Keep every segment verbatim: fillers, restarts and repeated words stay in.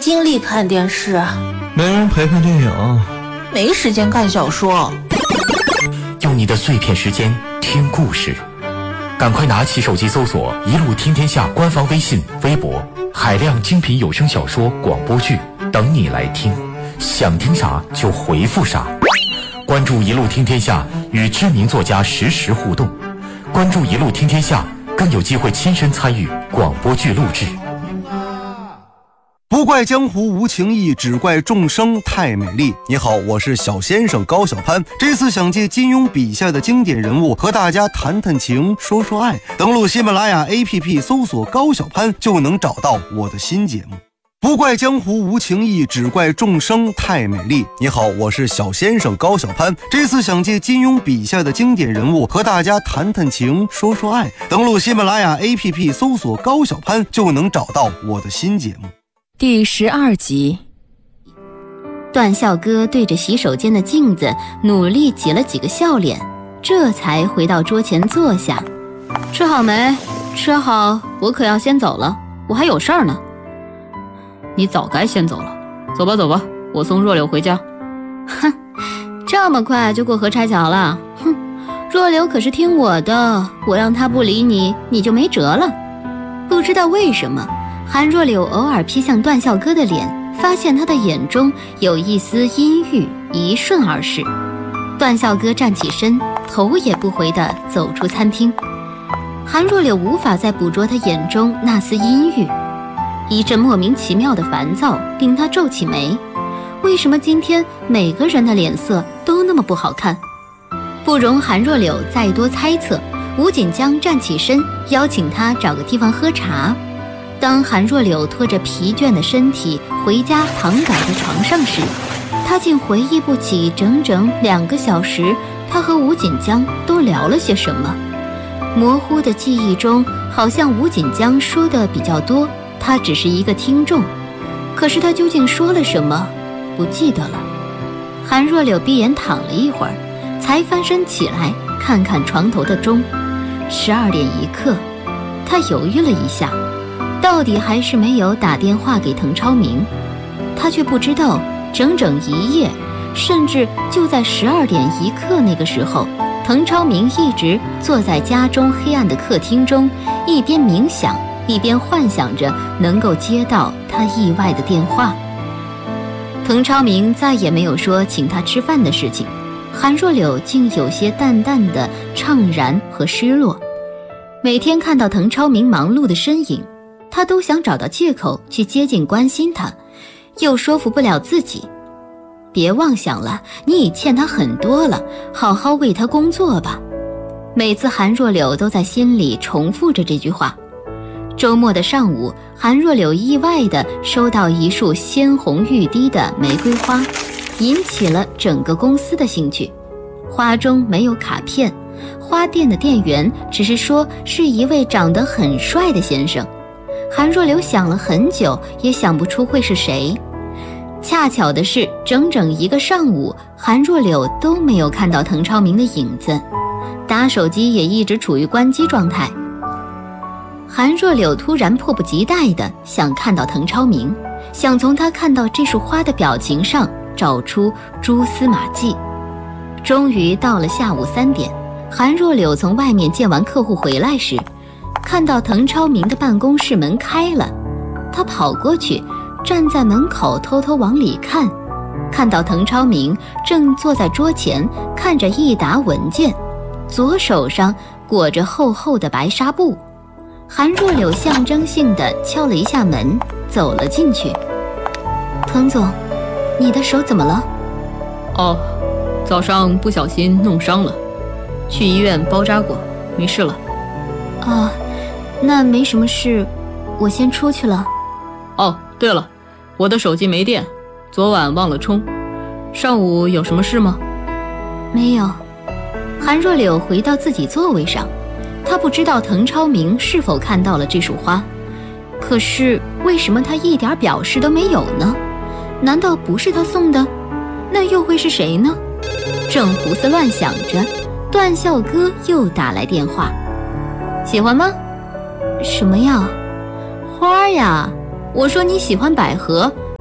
精力看电视， 没人陪看电影， 没时间看小说。 用你的碎片时间听故事，赶快拿起手机搜索一路听天下官方微信微博，海量精品有声小说广播剧等你来听，想听啥就回复啥。关注一路听天下，与知名作家实时互动，关注一路听天下，更有机会亲身参与广播剧录制。 不怪江湖无情义，只怪众生太美丽。你好，我是小先生高小攀，这次想借金庸笔下的经典人物和大家谈谈情，说说爱。登录喜马拉雅 A P P 搜索高小攀，就能找到我的新节目。不怪江湖无情义，只怪众生太美丽。你好，我是小先生高小攀，这次想借金庸笔下的经典人物和大家谈谈情，说说爱。登录喜马拉雅 A P P 搜索高小攀，就能找到我的新节目。 第十二集。 段笑哥对着洗手间的镜子努力挤了几个笑脸，这才回到桌前坐下。吃好没？吃好，我可要先走了，我还有事儿呢。 你早该先走了，走吧走吧，我送若柳回家。 哼，这么快就过河拆桥了？哼，若柳可是听我的，我让她不理你，你就没辙了。不知道为什么，韩若柳偶尔瞥向段笑哥的脸，发现他的眼中有一丝阴郁，一瞬而逝。段笑哥站起身，头也不回地走出餐厅。韩若柳无法再捕捉他眼中那丝阴郁，一阵莫名其妙的烦躁令他皱起眉。为什么今天每个人的脸色都那么不好看？不容韩若柳再多猜测，吴锦江站起身，邀请他找个地方喝茶。当韩若柳拖着疲倦的身体回家躺倒在床上时，他竟回忆不起整整两个小时他和吴锦江都聊了些什么。模糊的记忆中，好像吴锦江说的比较多，他只是一个听众。可是他究竟说了什么，不记得了。韩若柳闭眼躺了一会儿，才翻身起来看看床头的钟，十二点一刻。他犹豫了一下，到底还是没有打电话给滕超明。他却不知道，整整一夜，甚至就在十二点一刻那个时候，滕超明一直坐在家中黑暗的客厅中，一边冥想，一边幻想着能够接到他意外的电话。滕超明再也没有说请他吃饭的事情，韩若柳竟有些淡淡的怅然和失落。每天看到滕超明忙碌的身影，他都想找到借口去接近关心他，又说服不了自己。别妄想了，你已欠他很多了，好好为他工作吧。每次韩若柳都在心里重复着这句话。周末的上午，韩若柳意外地收到一束鲜红欲滴的玫瑰花，引起了整个公司的兴趣。花中没有卡片，花店的店员只是说是一位长得很帅的先生。韩若柳想了很久，也想不出会是谁。恰巧的是，整整一个上午，韩若柳都没有看到滕超明的影子，打手机也一直处于关机状态。韩若柳突然迫不及待地想看到滕超明，想从他看到这束花的表情上找出蛛丝马迹。终于到了下午三点，韩若柳从外面见完客户回来时，看到滕超明的办公室门开了，他跑过去，站在门口偷偷往里看，看到滕超明正坐在桌前看着一沓文件，左手上裹着厚厚的白纱布。韩若柳象征性地敲了一下门，走了进去。滕总，你的手怎么了？ 哦，早上不小心弄伤了，去医院包扎过，没事了。 哦，那没什么事，我先出去了。 哦，对了，我的手机没电，昨晚忘了充。上午有什么事吗？ 没有。韩若柳回到自己座位上，他不知道滕超明是否看到了这束花，可是为什么他一点表示都没有呢？难道不是他送的？那又会是谁呢？正胡思乱想着，段笑哥又打来电话。喜欢吗？什么呀？花呀，我说你喜欢百合，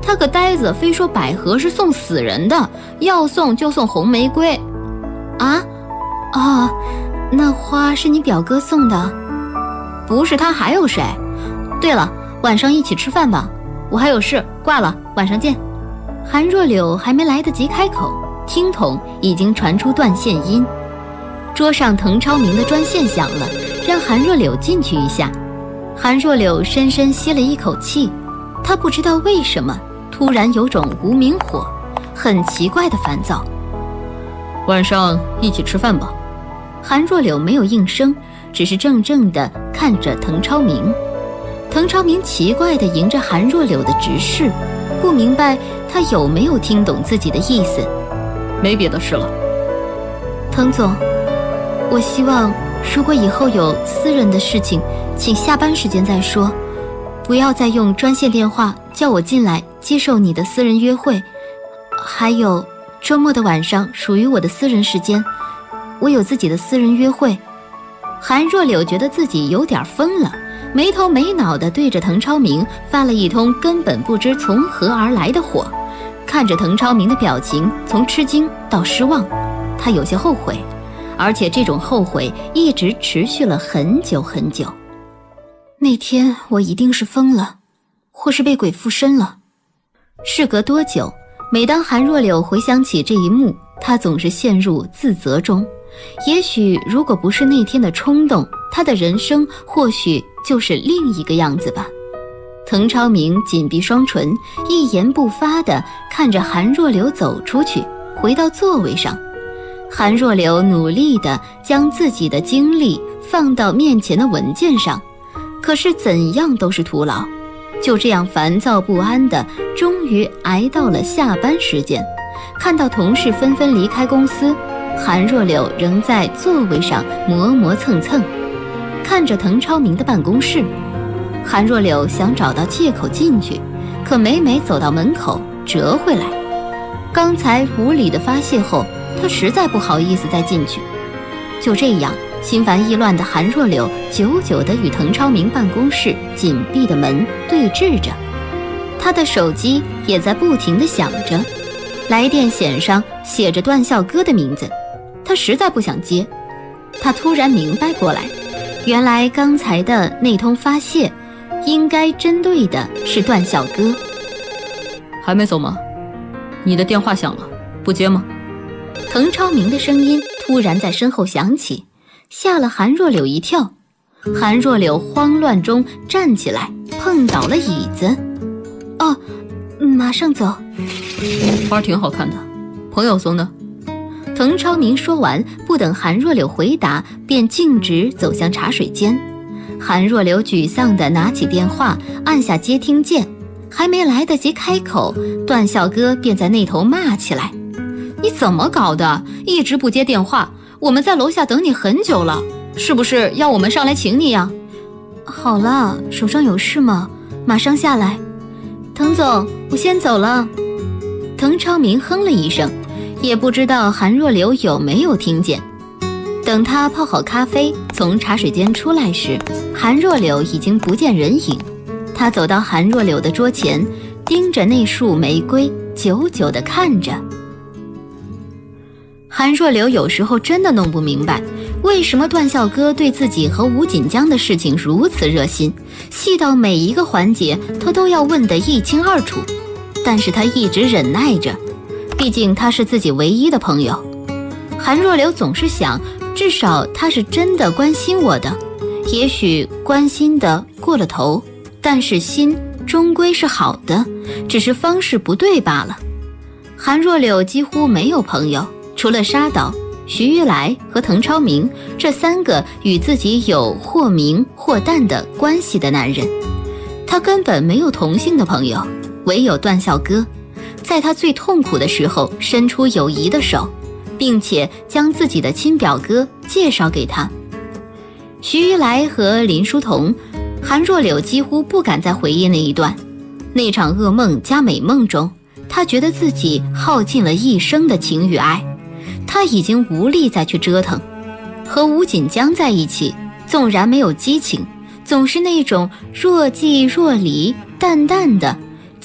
他个呆子非说百合是送死人的，要送就送红玫瑰。啊？哦，那花是你表哥送的？不是他还有谁？对了，晚上一起吃饭吧，我还有事，挂了，晚上见。韩若柳还没来得及开口，听筒已经传出断线音。桌上滕超明的专线响了，让韩若柳进去一下。韩若柳深深吸了一口气，她不知道为什么突然有种无名火，很奇怪的烦躁。 晚上一起吃饭吧。 韩若柳没有应声，只是怔怔地看着滕超明。滕超明奇怪地迎着韩若柳的直视，不明白他有没有听懂自己的意思。 没别的事了。 滕总，我希望如果以后有私人的事情，请下班时间再说，不要再用专线电话叫我进来接受你的私人约会。还有周末的晚上属于我的私人时间，我有自己的私人约会。韩若柳觉得自己有点疯了，没头没脑地对着滕超明发了一通根本不知从何而来的火。看着滕超明的表情从吃惊到失望，他有些后悔，而且这种后悔一直持续了很久很久。那天我一定是疯了，或是被鬼附身了。事隔多久，每当韩若柳回想起这一幕，她总是陷入自责中。也许如果不是那天的冲动，她的人生或许就是另一个样子吧。滕超明紧闭双唇，一言不发地看着韩若柳走出去，回到座位上。韩若柳努力地将自己的精力放到面前的文件上，可是怎样都是徒劳。就这样烦躁不安的，终于挨到了下班时间。看到同事纷纷离开公司，韩若柳仍在座位上磨磨蹭蹭。看着滕超明的办公室，韩若柳想找到借口进去，可每每走到门口折回来。刚才无理的发泄后，她实在不好意思再进去。就这样，心烦意乱的韩若柳久久地与滕超明办公室紧闭的门对峙着，她的手机也在不停地响着，来电显上写着段孝哥的名字，她实在不想接。她突然明白过来，原来刚才的那通发泄应该针对的是段孝哥。 还没走吗？你的电话响了，不接吗？ 滕超明的声音突然在身后响起，吓了韩若柳一跳。韩若柳慌乱中站起来，碰倒了椅子。哦，马上走。 花挺好看的，朋友送的。 滕超明说完，不等韩若柳回答，便径直走向茶水间。韩若柳沮丧地拿起电话，按下接听键，还没来得及开口，段孝哥便在那头骂起来：你怎么搞的？一直不接电话，我们在楼下等你很久了，是不是要我们上来请你呀？好了，手上有事吗？马上下来。滕总，我先走了。滕超明哼了一声，也不知道韩若柳有没有听见。等他泡好咖啡从茶水间出来时，韩若柳已经不见人影。他走到韩若柳的桌前，盯着那束玫瑰久久地看着。韩若柳有时候真的弄不明白，为什么段孝哥对自己和吴锦江的事情如此热心，细到每一个环节他都要问得一清二楚。但是他一直忍耐着，毕竟他是自己唯一的朋友。韩若柳总是想，至少他是真的关心我的，也许关心的过了头，但是心终归是好的，只是方式不对罢了。韩若柳几乎没有朋友，除了沙岛、徐玉来和滕超明这三个与自己有或明或淡的关系的男人，他根本没有同性的朋友，唯有段孝哥，在他最痛苦的时候伸出友谊的手，并且将自己的亲表哥介绍给他。徐玉来和林书桐，韩若柳几乎不敢再回忆那一段。那场噩梦加美梦中，他觉得自己耗尽了一生的情与爱，他已经无力再去折腾。和吴锦江在一起，纵然没有激情，总是那种若即若离，淡淡的，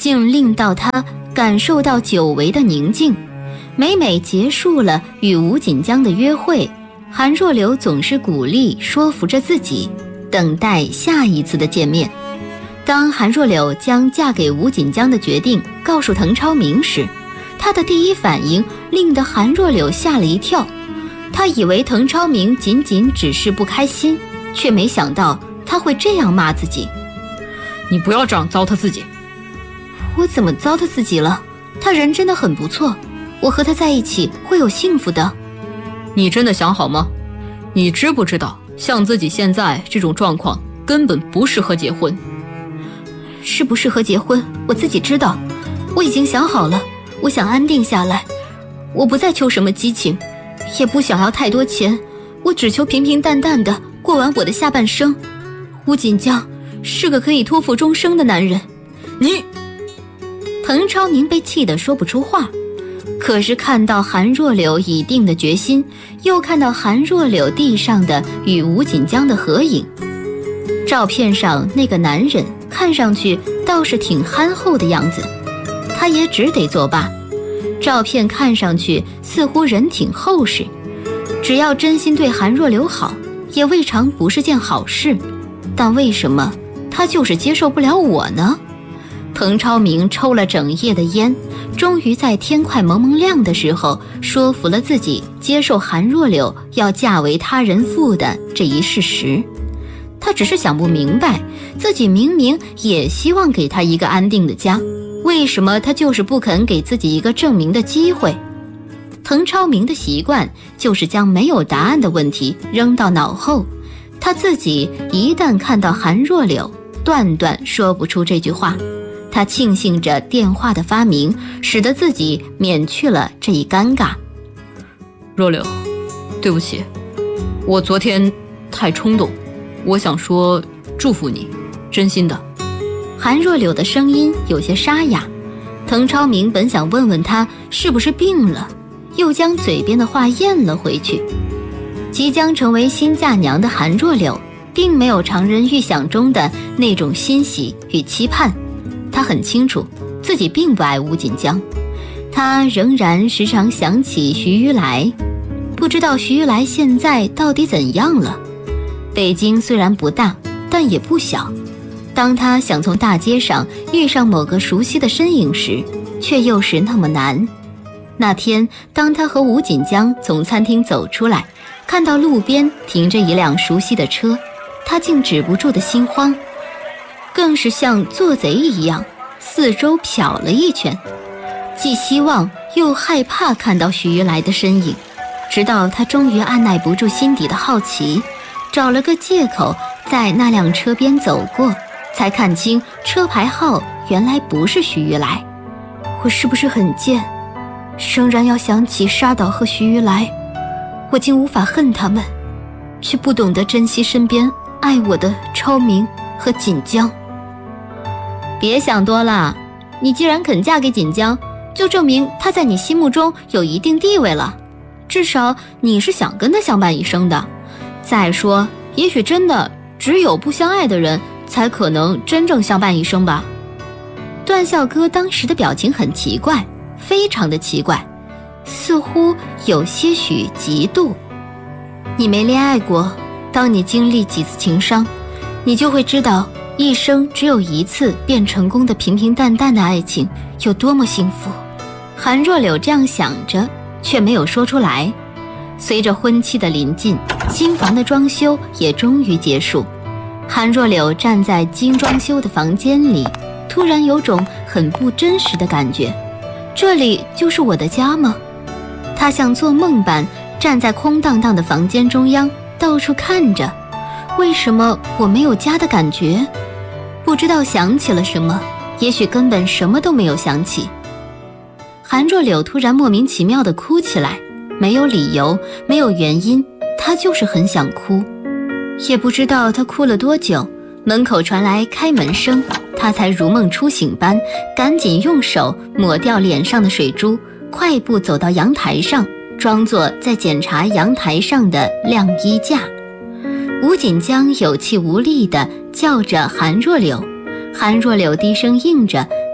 竟令到他感受到久违的宁静。每每结束了与吴锦江的约会，韩若柳总是鼓励说服着自己，等待下一次的见面。当韩若柳将嫁给吴锦江的决定告诉滕超明时，他的第一反应令得韩若柳吓了一跳。他以为滕超明仅仅只是不开心，却没想到他会这样骂自己。 你不要这样糟蹋自己。 我怎么糟蹋自己了？他人真的很不错，我和他在一起会有幸福的。 你真的想好吗？你知不知道像自己现在这种状况根本不适合结婚。 适不适合结婚我自己知道，我已经想好了，我想安定下来，我不再求什么激情，也不想要太多钱，我只求平平淡淡的过完我的下半生。吴锦江是个可以托付终生的男人。 你…… 滕超明被气得说不出话，可是看到韩若柳已定的决心，又看到韩若柳地上的与吴锦江的合影，照片上那个男人看上去倒是挺憨厚的样子，他也只得作罢。照片看上去似乎人挺厚实，只要真心对韩若柳好，也未尝不是件好事。但为什么他就是接受不了我呢？滕超明抽了整夜的烟，终于在天快蒙蒙亮的时候说服了自己接受韩若柳要嫁为他人妇的这一事实。他只是想不明白，自己明明也希望给他一个安定的家，为什么他就是不肯给自己一个证明的机会？滕超明的习惯就是将没有答案的问题扔到脑后，他自己一旦看到韩若柳，断断说不出这句话。他庆幸着电话的发明，使得自己免去了这一尴尬。 若柳，对不起，我昨天太冲动，我想说祝福你，真心的。 韩若柳的声音有些沙哑，滕超明本想问问他是不是病了，又将嘴边的话咽了回去。即将成为新嫁娘的韩若柳，并没有常人预想中的那种欣喜与期盼。他很清楚自己并不爱吴锦江，他仍然时常想起徐于来，不知道徐于来现在到底怎样了。北京虽然不大，但也不小，当他想从大街上遇上某个熟悉的身影时，却又是那么难。那天当他和吴锦江从餐厅走出来，看到路边停着一辆熟悉的车，他竟止不住的心慌，更是像做贼一样四周瞟了一圈，既希望又害怕看到徐于来的身影。直到他终于按耐不住心底的好奇，找了个借口在那辆车边走过，才看清车牌号原来不是徐于来。我是不是很贱，仍然要想起沙岛和徐于来？我竟无法恨他们，却不懂得珍惜身边爱我的超明和锦江。别想多了，你既然肯嫁给锦江，就证明他在你心目中有一定地位了，至少你是想跟他相伴一生的。再说，也许真的只有不相爱的人才可能真正相伴一生吧。段孝哥当时的表情很奇怪，非常的奇怪，似乎有些许嫉妒。你没恋爱过，当你经历几次情伤，你就会知道一生只有一次便成功的平平淡淡的爱情有多么幸福。韩若柳这样想着，却没有说出来。随着婚期的临近，新房的装修也终于结束。韩若柳站在精装修的房间里，突然有种很不真实的感觉。这里就是我的家吗？她像做梦般站在空荡荡的房间中央，到处看着。为什么我没有家的感觉？不知道想起了什么，也许根本什么都没有想起。韩若柳突然莫名其妙地哭起来，没有理由，没有原因，她就是很想哭。也不知道她哭了多久，门口传来开门声，她才如梦初醒般赶紧用手抹掉脸上的水珠，快步走到阳台上，装作在检查阳台上的晾衣架。吴锦江有气无力地叫着韩若柳，韩若柳低声应着，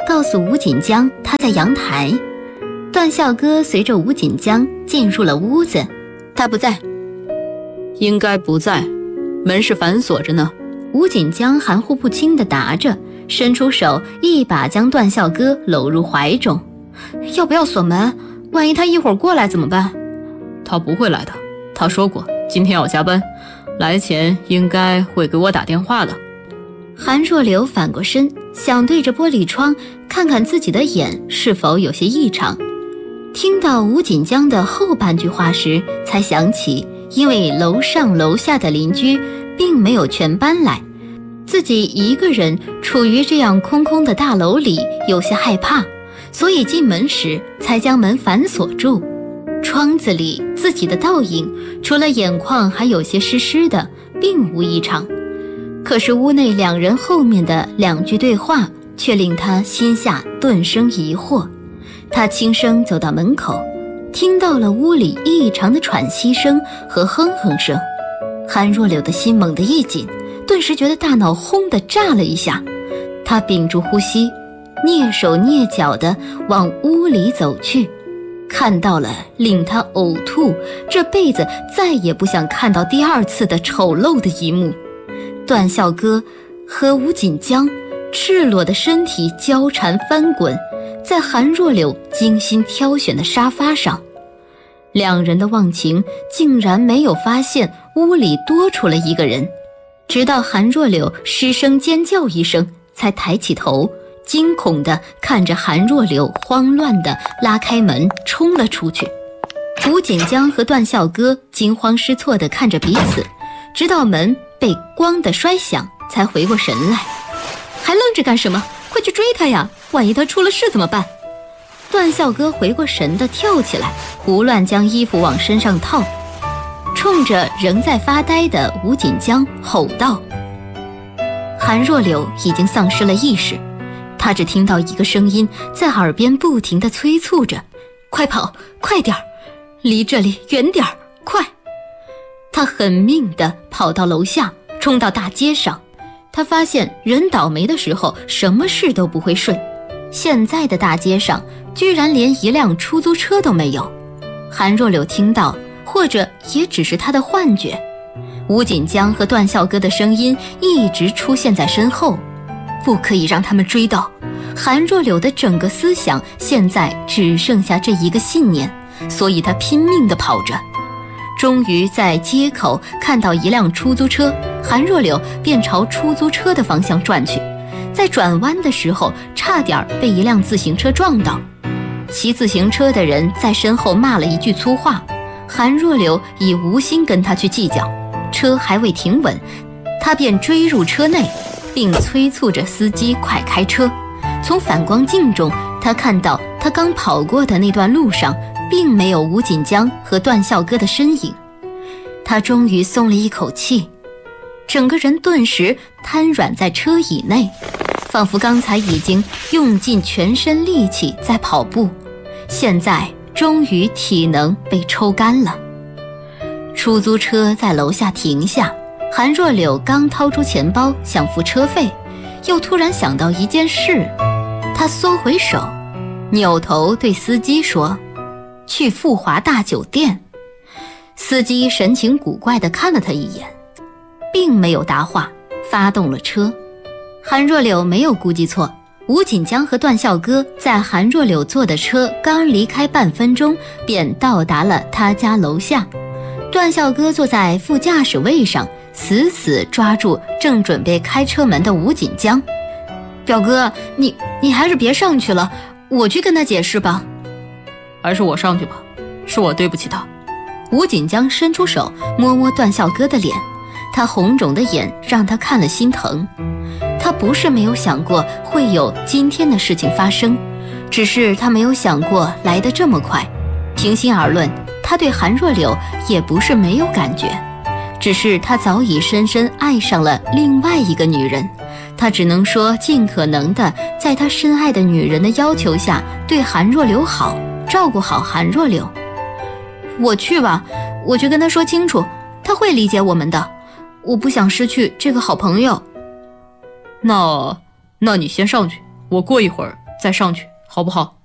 告诉吴锦江他在阳台。段孝哥随着吴锦江进入了屋子。 他不在。应该不在，门是反锁着呢。 吴锦江含糊不清地答着，伸出手一把将段孝哥搂入怀中。要不要锁门？万一他一会儿过来怎么办？ 他不会来的，他说过今天要加班，来前应该会给我打电话的。 韩若柳反过身，想对着玻璃窗看看自己的眼是否有些异常。听到吴锦江的后半句话时，才想起因为楼上楼下的邻居并没有全搬来，自己一个人处于这样空空的大楼里，有些害怕，所以进门时才将门反锁住。窗子里自己的倒影，除了眼眶还有些湿湿的，并无异常。可是屋内两人后面的两句对话，却令他心下顿生疑惑。他轻声走到门口，听到了屋里异常的喘息声和哼哼声。韩若柳的心猛地一紧，顿时觉得大脑轰地炸了一下。他屏住呼吸，蹑手蹑脚地往屋里走去，看到了令他呕吐，这辈子再也不想看到第二次的丑陋的一幕。段孝哥和吴锦江赤裸的身体交缠翻滚在韩若柳精心挑选的沙发上，两人的忘情竟然没有发现屋里多出了一个人，直到韩若柳失声尖叫一声，才抬起头，惊恐地看着韩若柳慌乱地拉开门冲了出去。吴锦江和段孝哥惊慌失措地看着彼此，直到门被咣地摔响，才回过神来。还愣着干什么？快去追他呀！万一他出了事怎么办？段孝哥回过神地跳起来，胡乱将衣服往身上套，冲着仍在发呆的吴锦江吼道。韩若柳已经丧失了意识，他只听到一个声音在耳边不停地催促着：快跑，快点儿，离这里远点儿，快！他狠命地跑到楼下，冲到大街上。他发现人倒霉的时候什么事都不会顺，现在的大街上居然连一辆出租车都没有。韩若柳听到，或者也只是他的幻觉，吴锦江和段孝哥的声音一直出现在身后，不可以让他们追到。韩若柳的整个思想现在只剩下这一个信念，所以他拼命地跑着。终于在街口看到一辆出租车，韩若柳便朝出租车的方向转去，在转弯的时候差点被一辆自行车撞到。骑自行车的人在身后骂了一句粗话，韩若柳已无心跟他去计较，车还未停稳，他便追入车内，并催促着司机快开车。从反光镜中，他看到他刚跑过的那段路上并没有吴锦江和段孝哥的身影。他终于松了一口气，整个人顿时瘫软在车椅内，仿佛刚才已经用尽全身力气在跑步，现在终于体能被抽干了。出租车在楼下停下，韩若柳刚掏出钱包想付车费，又突然想到一件事，他缩回手，扭头对司机说：去富华大酒店。司机神情古怪地看了他一眼，并没有答话，发动了车。韩若柳没有估计错，吴锦江和段孝哥在韩若柳坐的车刚离开半分钟，便到达了他家楼下。段孝哥坐在副驾驶位上，死死抓住正准备开车门的吴锦江。表哥，你你还是别上去了，我去跟他解释吧。 还是我上去吧，是我对不起他。 吴锦江伸出手摸摸段孝哥的脸，他红肿的眼让他看了心疼。他不是没有想过会有今天的事情发生，只是他没有想过来得这么快。平心而论，他对韩若柳也不是没有感觉，只是他早已深深爱上了另外一个女人，他只能说尽可能的在他深爱的女人的要求下对韩若柳好，照顾好韩若柳。我去吧，我去跟他说清楚，他会理解我们的，我不想失去这个好朋友。 那那你先上去，我过一会儿再上去，好不好？